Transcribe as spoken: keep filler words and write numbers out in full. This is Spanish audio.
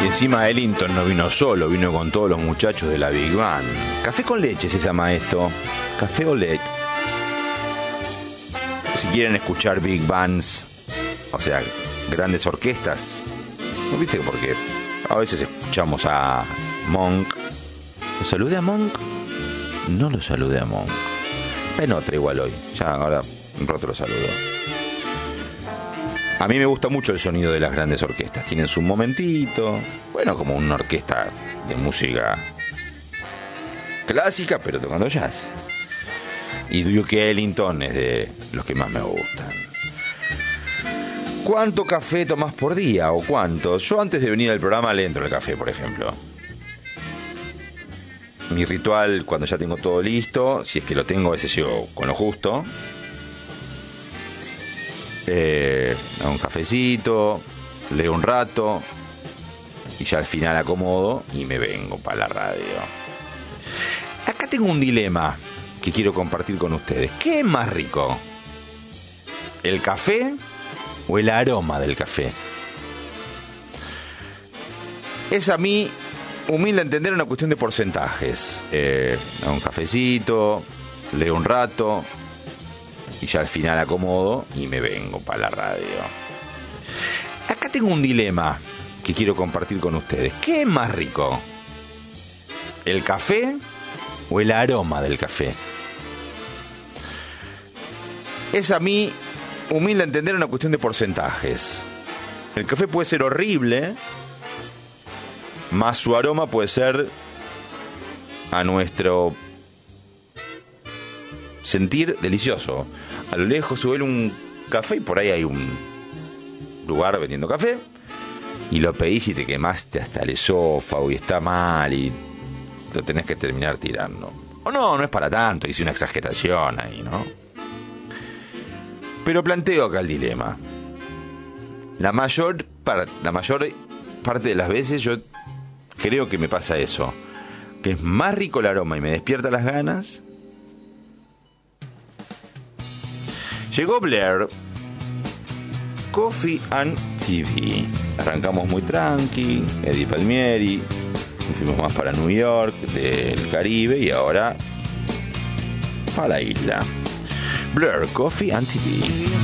Y encima Ellington no vino solo, vino con todos los muchachos de la Big Band. Café con leche se llama esto. Café o leche. Si quieren escuchar Big Bands, o sea, grandes orquestas, ¿no viste? Porque a veces escuchamos a Monk. ¿Lo saludé a Monk? No lo saludé a Monk. Está en otra igual hoy. Ya ahora un rato lo saludo. A mí me gusta mucho el sonido de las grandes orquestas. Tienen su momentito. Bueno, como una orquesta de música clásica, pero tocando jazz. Y Duke Ellington es de los que más me gustan. ¿Cuánto café tomás por día o cuántos? Yo antes de venir al programa le entro el café, por ejemplo. Mi ritual cuando ya tengo todo listo, si es que lo tengo, a veces llego con lo justo. Eh, un cafecito, leo un rato y ya al final acomodo y me vengo para la radio. Acá tengo un dilema que quiero compartir con ustedes. ¿Qué es más rico? ¿El café o el aroma del café? Es a mí humilde entender una cuestión de porcentajes. Eh, un cafecito, leo un rato y ya al final acomodo y me vengo para la radio. Acá tengo un dilema que quiero compartir con ustedes. ¿Qué es más rico? ¿El café o el aroma del café? Es a mí humilde entender una cuestión de porcentajes. El café puede ser horrible, más su aroma puede ser a nuestro sentir delicioso. A lo lejos se ve un café y por ahí hay un lugar vendiendo café y lo pedís y te quemaste hasta el esófago y está mal y lo tenés que terminar tirando. O no, no es para tanto, hice una exageración ahí, ¿no? Pero planteo acá el dilema. La mayor, par- la mayor parte de las veces yo creo que me pasa eso, que es más rico el aroma y me despierta las ganas. Llegó Blair, Coffee and T V. Arrancamos muy tranqui, Eddie Palmieri, fuimos más para New York, del Caribe y ahora para la isla. Blair, Coffee and T V.